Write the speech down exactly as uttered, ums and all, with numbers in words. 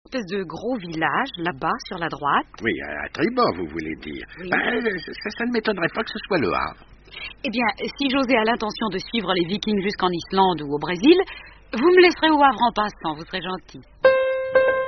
espèce de gros village, là-bas, sur la droite. Oui, à tribord, vous voulez dire. Oui. Ben, ça, ça ne m'étonnerait pas que ce soit le Havre. Eh bien, si José a l'intention de suivre les Vikings jusqu'en Islande ou au Brésil, vous me laisserez au Havre en passant, vous serez gentil.